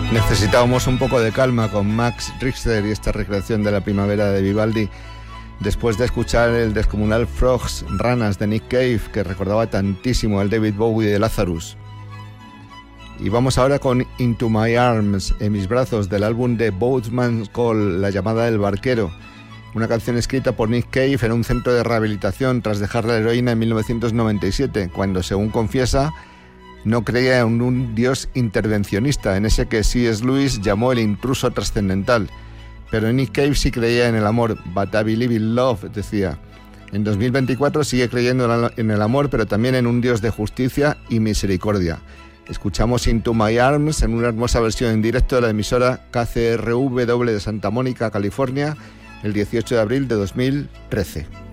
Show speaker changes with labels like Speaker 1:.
Speaker 1: Necesitábamos un poco de calma con Max Richter y esta recreación de la primavera de Vivaldi, después de escuchar el descomunal Frogs, Ranas de Nick Cave, que recordaba tantísimo al David Bowie de Lazarus. Y vamos ahora con Into My Arms, en mis brazos, del álbum de Boatman's Call, La llamada del barquero, una canción escrita por Nick Cave en un centro de rehabilitación tras dejar la heroína en 1997, cuando, según confiesa, no creía en un dios intervencionista, en ese que C.S. Lewis llamó el intruso trascendental. Pero Nick Cave sí creía en el amor, but I believe in love, decía. En 2024 sigue creyendo en el amor, pero también en un dios de justicia y misericordia. Escuchamos Into My Arms en una hermosa versión en directo de la emisora KCRW de Santa Mónica, California, el 18 de abril de 2013.